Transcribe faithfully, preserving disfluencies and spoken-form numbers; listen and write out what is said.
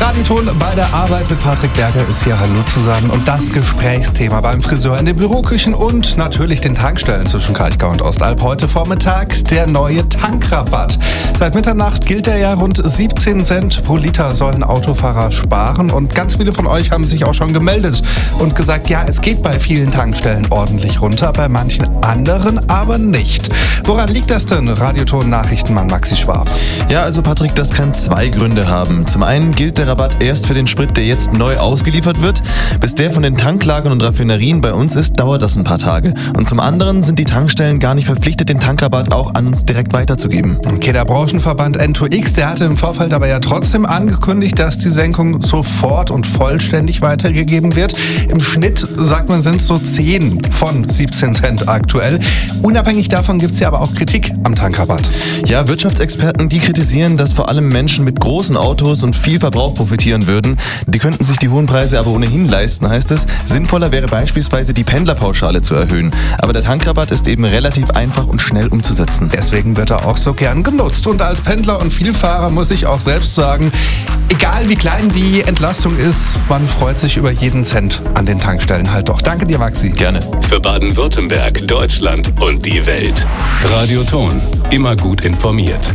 Radioton bei der Arbeit mit Patrick Berger ist hier. Hallo zusammen. Und das Gesprächsthema beim Friseur, in den Büroküchen und natürlich den Tankstellen zwischen Kraichgau und Ostalb. Heute Vormittag der neue Tankrabatt. Seit Mitternacht gilt er ja. Rund siebzehn Cent pro Liter sollen Autofahrer sparen. Und ganz viele von euch haben sich auch schon gemeldet und gesagt, ja, es geht bei vielen Tankstellen ordentlich runter, bei manchen anderen aber nicht. Woran liegt das denn? Radioton-Nachrichtenmann Maxi Schwab. Ja, also Patrick, das kann zwei Gründe haben. Zum einen gilt der Rabatt erst für den Sprit, der jetzt neu ausgeliefert wird. Bis der von den Tanklagern und Raffinerien bei uns ist, dauert das ein paar Tage. Und zum anderen sind die Tankstellen gar nicht verpflichtet, den Tankrabatt auch an uns direkt weiterzugeben. Okay, der Branchenverband N zwei X, der hatte im Vorfeld aber ja trotzdem angekündigt, dass die Senkung sofort und vollständig weitergegeben wird. Im Schnitt, sagt man, sind es so zehn von siebzehn Cent aktuell. Unabhängig davon gibt es ja aber auch Kritik am Tankrabatt. Ja, Wirtschaftsexperten, die kritisieren, dass vor allem Menschen mit großen Autos und viel Verbrauch profitieren würden. Die könnten sich die hohen Preise aber ohnehin leisten, heißt es. Sinnvoller wäre beispielsweise die Pendlerpauschale zu erhöhen. Aber der Tankrabatt ist eben relativ einfach und schnell umzusetzen. Deswegen wird er auch so gern genutzt. Und als Pendler und Vielfahrer muss ich auch selbst sagen, egal wie klein die Entlastung ist, man freut sich über jeden Cent an den Tankstellen halt doch. Danke dir, Maxi. Gerne. Für Baden-Württemberg, Deutschland und die Welt. Radioton. Immer gut informiert.